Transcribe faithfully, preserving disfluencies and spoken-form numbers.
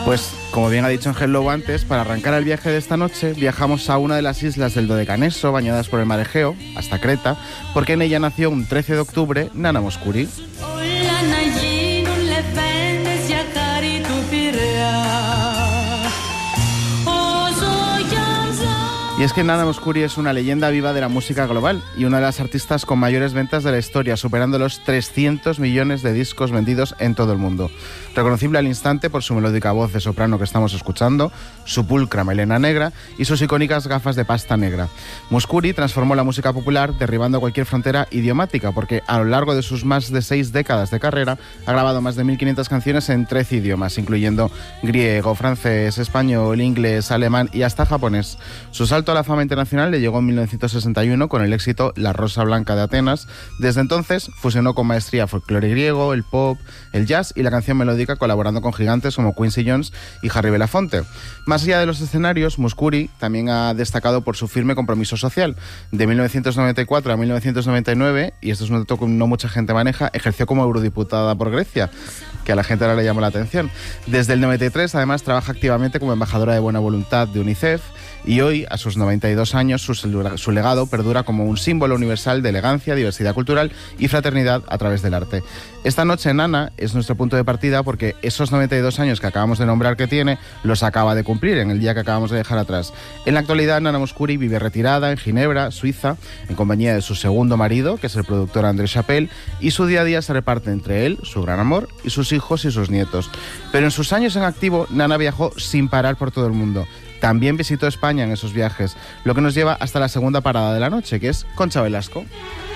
Pues, como bien ha dicho Ángel Lobo antes, para arrancar el viaje de esta noche, viajamos a una de las islas del Dodecaneso, bañadas por el mar Egeo, hasta Creta, porque en ella nació un trece de octubre Nana Mouskouri. Y es que Nana Mouskouri es una leyenda viva de la música global y una de las artistas con mayores ventas de la historia, superando los trescientos millones de discos vendidos en todo el mundo. Reconocible al instante por su melódica voz de soprano que estamos escuchando, su pulcra melena negra y sus icónicas gafas de pasta negra. Mouskouri transformó la música popular derribando cualquier frontera idiomática, porque a lo largo de sus más de seis décadas de carrera ha grabado más de mil quinientas canciones en trece idiomas, incluyendo griego, francés, español, inglés, alemán y hasta japonés. Su salto a la fama internacional le llegó en mil novecientos sesenta y uno con el éxito La Rosa Blanca de Atenas. Desde entonces fusionó con maestría folclore griego, el pop, el jazz y la canción melódica, colaborando con gigantes como Quincy Jones y Harry Belafonte. Más allá de los escenarios, Mouskouri también ha destacado por su firme compromiso social. De mil novecientos noventa y cuatro a mil novecientos noventa y nueve, y esto es un dato que no mucha gente maneja, ejerció como eurodiputada por Grecia, que a la gente ahora le llamó la atención. Desde el noventa y tres, además, trabaja activamente como embajadora de buena voluntad de UNICEF, y hoy, a sus noventa y dos años, su, su legado perdura como un símbolo universal de elegancia, diversidad cultural y fraternidad a través del arte. Esta noche, Nana es nuestro punto de partida porque esos noventa y dos años que acabamos de nombrar que tiene, los acaba de cumplir en el día que acabamos de dejar atrás. En la actualidad, Nana Mouskouri vive retirada en Ginebra, Suiza, en compañía de su segundo marido, que es el productor André Chapelle, y su día a día se reparte entre él, su gran amor, y sus hijos y sus nietos. Pero en sus años en activo, Nana viajó sin parar por todo el mundo. También visitó España en esos viajes, lo que nos lleva hasta la segunda parada de la noche, que es Concha Velasco.